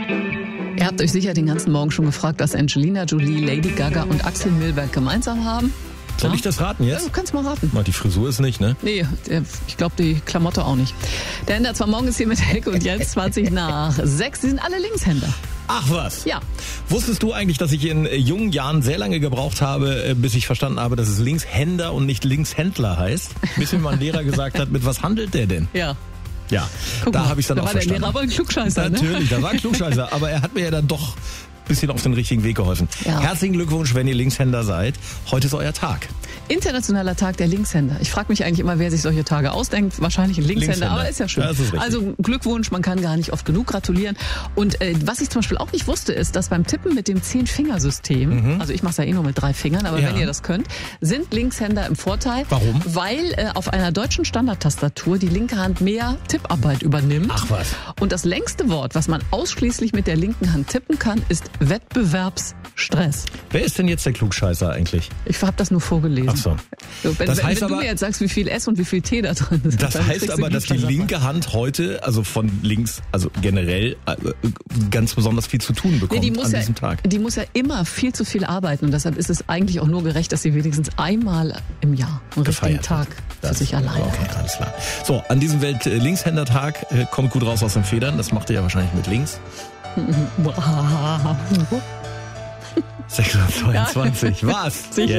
Ihr habt euch sicher den ganzen Morgen schon gefragt, was Angelina Jolie, Lady Gaga und Axel Milberg gemeinsam haben. Soll ich das raten jetzt? Ja, du kannst mal raten. Na, die Frisur ist nicht, ne? Nee, ich glaube die Klamotte auch nicht. Der Händler zwar morgen ist hier mit Heck und jetzt 20 nach 6. Sie sind alle Linkshänder. Ach was? Ja. Wusstest du eigentlich, dass ich in jungen Jahren sehr lange gebraucht habe, bis ich verstanden habe, dass es Linkshänder und nicht Linkshändler heißt? Bis mir mein Lehrer gesagt hat, mit was handelt der denn? Ja. Ja, da habe ich dann auch verstanden. Der Lehrer aber ein Klugscheißer, Natürlich, da war ein Klugscheißer, aber er hat mir ja dann doch ein bisschen auf den richtigen Weg geholfen. Ja. Herzlichen Glückwunsch, wenn ihr Linkshänder seid. Heute ist euer Tag. Internationaler Tag der Linkshänder. Ich frage mich eigentlich immer, wer sich solche Tage ausdenkt. Wahrscheinlich ein Linkshänder, aber ist ja schön. Ja, ist richtig. Also Glückwunsch, man kann gar nicht oft genug gratulieren. Und was ich zum Beispiel auch nicht wusste, ist, dass beim Tippen mit dem 10-Fingersystem, also ich mache es ja eh nur mit 3 Fingern, aber wenn ihr das könnt, sind Linkshänder im Vorteil. Warum? Weil auf einer deutschen Standardtastatur die linke Hand mehr Tipparbeit übernimmt. Ach was. Und das längste Wort, was man ausschließlich mit der linken Hand tippen kann, ist Wettbewerbsstress. Wer ist denn jetzt der Klugscheißer eigentlich? Ich habe das nur vorgelesen. Ach so. Wenn du mir jetzt sagst, wie viel S und wie viel T da drin ist. Das heißt aber, dass die linke Hand heute, also von links, also generell, ganz besonders viel zu tun bekommt an diesem Tag. Die muss ja immer viel zu viel arbeiten und deshalb ist es eigentlich auch nur gerecht, dass sie wenigstens einmal im Jahr einen richtigen Tag für sich alleine hat. Okay, alles klar. So, an diesem Welt-Linkshänder-Tag kommt gut raus aus den Federn. Das macht ihr ja wahrscheinlich mit links. 622. Was?